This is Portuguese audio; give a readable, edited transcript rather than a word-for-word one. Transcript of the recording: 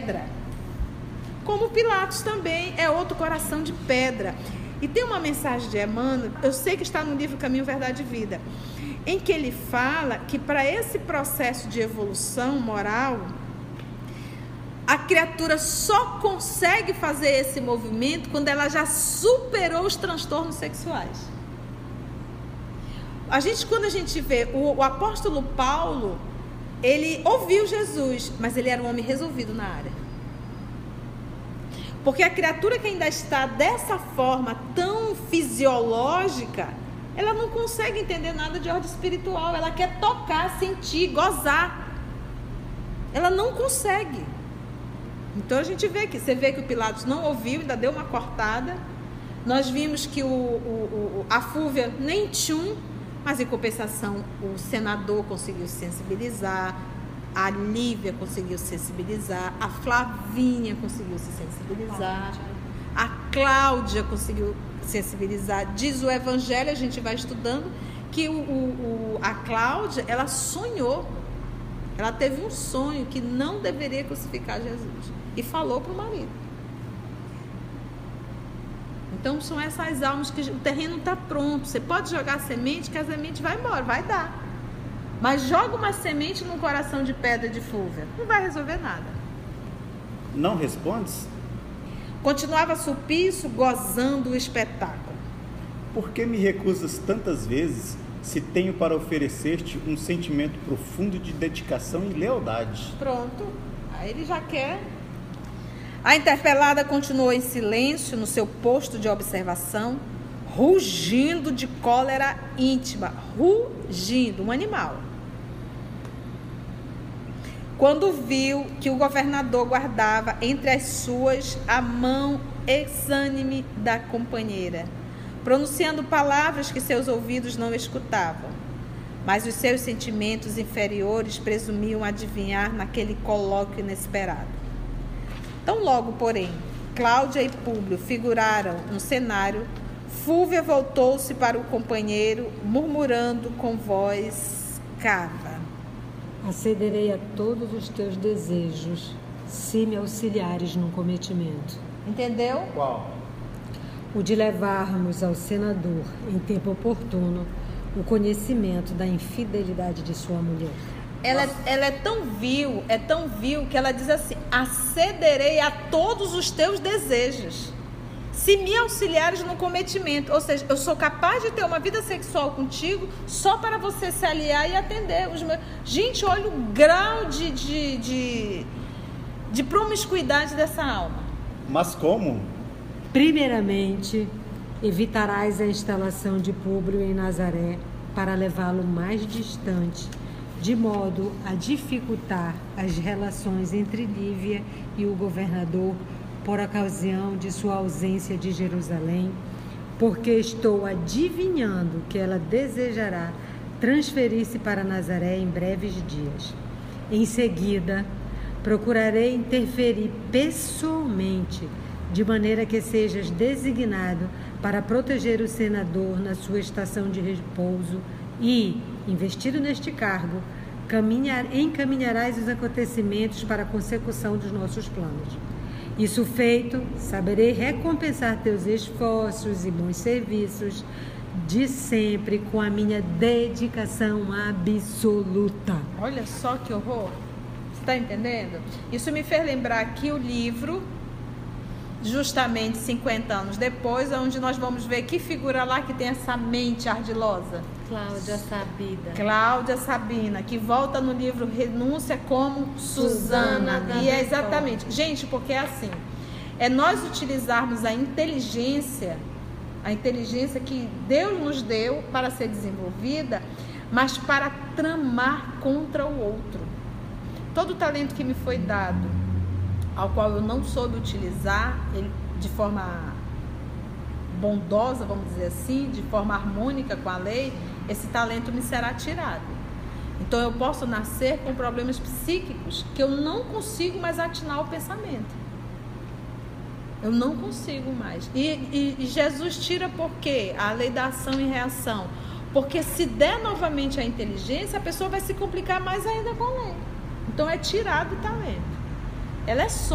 pedra. Como Pilatos também é outro coração de pedra. E tem uma mensagem de Emmanuel, eu sei que está no livro Caminho, Verdade e Vida, em que ele fala que para esse processo de evolução moral, a criatura só consegue fazer esse movimento quando ela já superou os transtornos sexuais. Quando a gente vê o apóstolo Paulo, ele ouviu Jesus, mas ele era um homem resolvido na área. Porque a criatura que ainda está dessa forma tão fisiológica, ela não consegue entender nada de ordem espiritual. Ela quer tocar, sentir, gozar. Ela não consegue. Então a gente vê que, você vê que o Pilatos não ouviu, ainda deu uma cortada. Nós vimos que a Fúvia nem tchum, mas em compensação o senador conseguiu sensibilizar, a Lívia conseguiu sensibilizar, a Flavinha conseguiu se sensibilizar, a Cláudia conseguiu sensibilizar. Diz o Evangelho, a gente vai estudando, que a Cláudia, ela sonhou, ela teve um sonho que não deveria crucificar Jesus e falou para o marido. Então são essas almas que o terreno está pronto, você pode jogar semente que a semente vai embora, vai dar. Mas joga uma semente num coração de pedra de Fúvia, não vai resolver nada. Não respondes? Continuava Sulpício gozando o espetáculo. Por que me recusas tantas vezes, se tenho para oferecer-te um sentimento profundo de dedicação e lealdade? Pronto, aí ele já quer. A interpelada continuou em silêncio no seu posto de observação, rugindo de cólera íntima, rugindo, um animal. Quando viu que o governador guardava entre as suas a mão exânime da companheira, pronunciando palavras que seus ouvidos não escutavam, mas os seus sentimentos inferiores presumiam adivinhar naquele colóquio inesperado. Tão logo, porém, Cláudia e Públio figuraram no cenário, Fúvia voltou-se para o companheiro, murmurando com voz cava: acederei a todos os teus desejos, se me auxiliares num cometimento. Entendeu? Qual? O de levarmos ao senador, em tempo oportuno, o conhecimento da infidelidade de sua mulher. Ela é tão vil, que ela diz assim: acederei a todos os teus desejos, se me auxiliares no cometimento. Ou seja, eu sou capaz de ter uma vida sexual contigo só para você se aliar e atender os meus... Gente, olha o grau de promiscuidade dessa alma. Mas como? Primeiramente, evitarás a instalação de Públio em Nazaré para levá-lo mais distante, de modo a dificultar as relações entre Lívia e o governador por ocasião de sua ausência de Jerusalém, porque estou adivinhando que ela desejará transferir-se para Nazaré em breves dias. Em seguida, procurarei interferir pessoalmente, de maneira que sejas designado para proteger o senador na sua estação de repouso e, investido neste cargo, encaminharás os acontecimentos para a consecução dos nossos planos. Isso feito, saberei recompensar teus esforços e bons serviços de sempre com a minha dedicação absoluta. Olha só que horror. Você está entendendo? Isso me fez lembrar aqui o livro, justamente 50 anos depois, onde nós vamos ver que figura lá que tem essa mente ardilosa. Cláudia Sabina, que volta no livro Renúncia como Susana. E é exatamente, gente, porque é assim, é nós utilizarmos a inteligência que Deus nos deu para ser desenvolvida, mas para tramar contra o outro. Todo o talento que me foi dado, ao qual eu não soube utilizar ele de forma bondosa, vamos dizer assim, de forma harmônica com a lei, esse talento me será tirado. Então eu posso nascer com problemas psíquicos que eu não consigo mais atinar o pensamento. Eu não consigo mais. E Jesus tira por quê? A lei da ação e reação. Porque se der novamente a inteligência, a pessoa vai se complicar mais ainda com a lei. Então é tirado o talento. Ela é só